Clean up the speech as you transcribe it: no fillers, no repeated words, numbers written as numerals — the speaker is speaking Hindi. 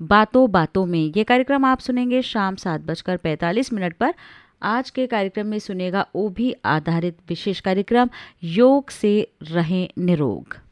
बातों बातों में। ये कार्यक्रम आप सुनेंगे शाम 7:45 पर। आज के कार्यक्रम में सुनेगा ओभी आधारित विशेष कार्यक्रम योग से रहें निरोग।